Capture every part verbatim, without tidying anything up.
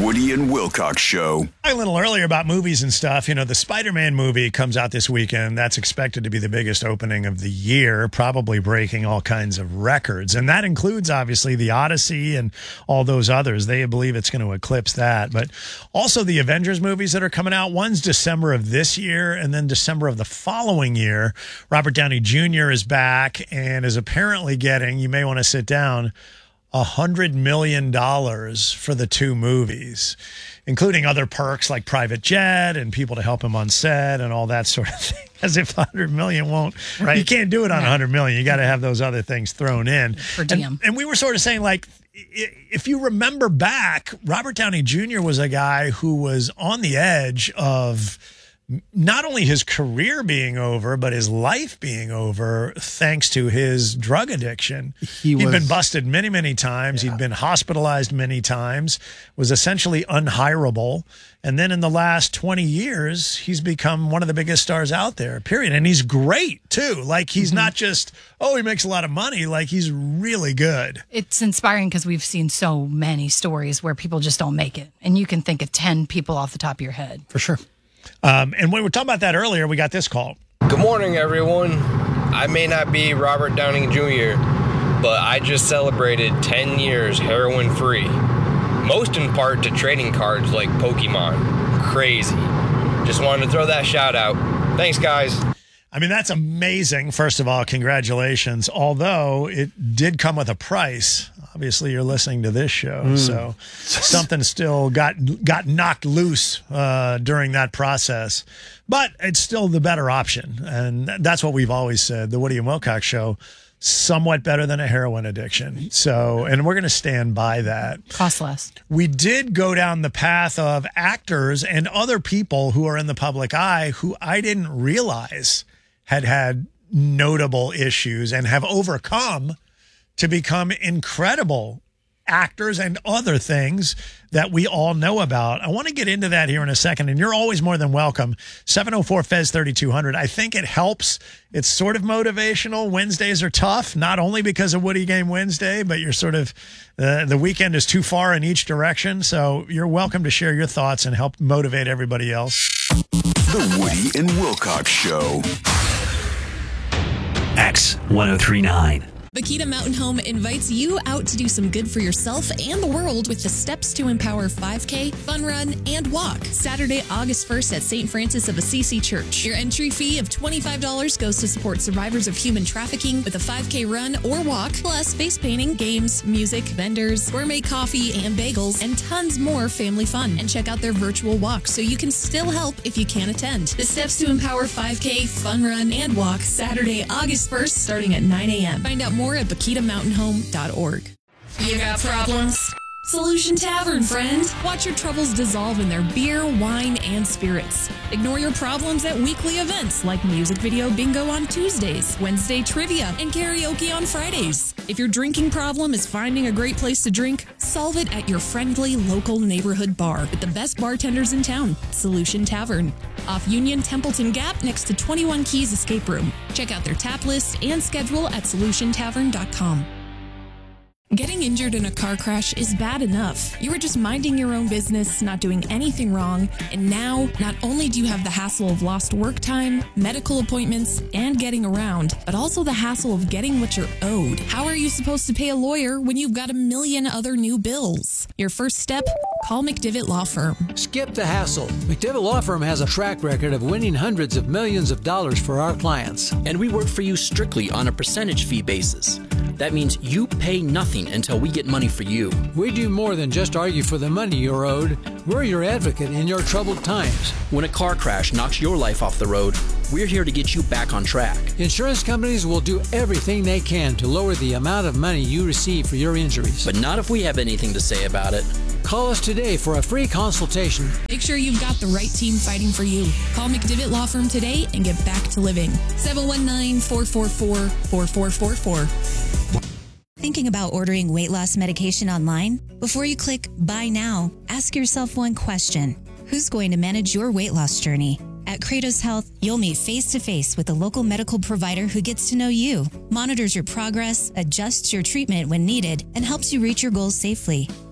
Woody and Wilcox Show. A little earlier about movies and stuff. You know, the Spider-Man movie comes out this weekend. That's expected to be the biggest opening of the year, probably breaking all kinds of records. And that includes, obviously, the Odyssey and all those others. They believe it's going to eclipse that. But also the Avengers movies that are coming out. One's December of this year and then December of the following year. Robert Downey Junior is back and is apparently getting, you may want to sit down, a hundred million dollars for the two movies, including other perks like private jet and people to help him on set and all that sort of thing. As if a hundred million won't, right? You can't do it on a yeah. hundred million. You got to have those other things thrown in. Per diem. And, and we were sort of saying, like, if you remember back, Robert Downey Junior was a guy who was on the edge of not only his career being over, but his life being over thanks to his drug addiction. He was, He'd been busted many, many times. Yeah. He'd been hospitalized many times, was essentially unhireable. And then in the last twenty years, he's become one of the biggest stars out there, period. And he's great, too. Like, he's mm-hmm. not just, oh, he makes a lot of money. Like, he's really good. It's inspiring because we've seen so many stories where people just don't make it. And you can think of ten people off the top of your head. For sure. Um, and when we were talking about that earlier, we got this call. Good morning, everyone. I may not be Robert Downey Junior, but I just celebrated ten years heroin-free. Most in part to trading cards like Pokemon. Crazy. Just wanted to throw that shout out. Thanks, guys. I mean, that's amazing. First of all, congratulations. Although it did come with a price. Obviously, you're listening to this show, mm. so something still got got knocked loose uh, during that process. But it's still the better option, and that's what we've always said. The Woody and Wilcox Show, somewhat better than a heroin addiction. So, and we're going to stand by that. Cost less. We did go down the path of actors and other people who are in the public eye who I didn't realize had had notable issues and have overcome to become incredible actors and other things that we all know about. I want to get into that here in a second, and you're always more than welcome. seven oh four F E Z thirty-two hundred. I think it helps. It's sort of motivational. Wednesdays are tough, not only because of Woody Game Wednesday, but you're sort of, uh, the weekend is too far in each direction. So you're welcome to share your thoughts and help motivate everybody else. The Woody and Wilcox Show. X ten thirty-nine. Bakita Mountain Home invites you out to do some good for yourself and the world with the Steps to Empower five K, Fun Run, and Walk. Saturday, August first at Saint Francis of Assisi Church. Your entry fee of twenty-five dollars goes to support survivors of human trafficking with a five K run or walk, plus face painting, games, music, vendors, gourmet coffee and bagels, and tons more family fun. And check out their virtual walk so you can still help if you can't attend. The Steps to Empower five K, Fun Run, and Walk, Saturday, August first, starting at nine a.m. Find out more More at bakita mountain home dot org. You got problems? Solution Tavern, friend. Watch your troubles dissolve in their beer, wine, and spirits. Ignore your problems at weekly events like music video bingo on Tuesdays, Wednesday trivia, and karaoke on Fridays. If your drinking problem is finding a great place to drink, solve it at your friendly local neighborhood bar with the best bartenders in town, Solution Tavern. Off Union Templeton Gap next to twenty-one Keys Escape Room. Check out their tap list and schedule at solution tavern dot com. Getting injured in a car crash is bad enough. You were just minding your own business, not doing anything wrong, and now not only do you have the hassle of lost work time, medical appointments, and getting around, but also the hassle of getting what you're owed. How are you supposed to pay a lawyer when you've got a million other new bills? Your first step? Call McDivitt Law Firm. Skip the hassle. McDivitt Law Firm has a track record of winning hundreds of millions of dollars for our clients. And we work for you strictly on a percentage fee basis. That means you pay nothing until we get money for you. We do more than just argue for the money you're owed. We're your advocate in your troubled times. When a car crash knocks your life off the road, we're here to get you back on track. Insurance companies will do everything they can to lower the amount of money you receive for your injuries. But not if we have anything to say about it. Call us today for a free consultation. Make sure you've got the right team fighting for you. Call McDivitt Law Firm today and get back to living. seven one nine, four four four, four four four four. Thinking about ordering weight loss medication online? Before you click Buy Now, ask yourself one question. Who's going to manage your weight loss journey? At Kratos Health, you'll meet face-to-face with a local medical provider who gets to know you, monitors your progress, adjusts your treatment when needed, and helps you reach your goals safely.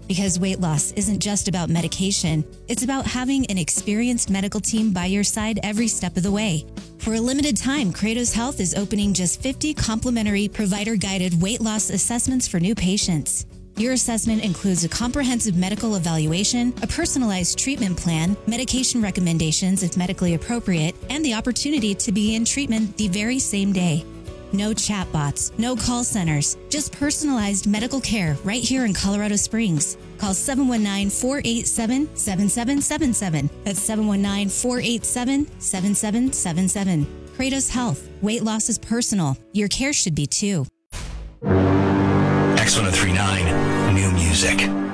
Because weight loss isn't just about medication, it's about having an experienced medical team by your side every step of the way. For a limited time, Kratos Health is opening just fifty complimentary provider-guided weight loss assessments for new patients. Your assessment includes a comprehensive medical evaluation, a personalized treatment plan, medication recommendations if medically appropriate, and the opportunity to begin treatment the very same day. No chatbots, no call centers, just personalized medical care right here in Colorado Springs. Call seven one nine, four eight seven, seven seven seven seven. That's seven one nine, four eight seven, seven seven seven seven. Kratos Health. Weight loss is personal. Your care should be too. X ten thirty-nine, new music.